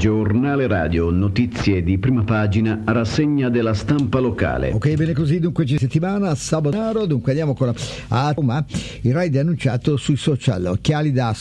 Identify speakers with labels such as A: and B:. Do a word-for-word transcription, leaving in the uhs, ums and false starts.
A: Giornale radio, notizie di prima pagina, rassegna della stampa locale.
B: Ok, bene così, dunque ci settimana, sabato, dunque andiamo con la... a Roma, il Raid è annunciato sui social, occhiali da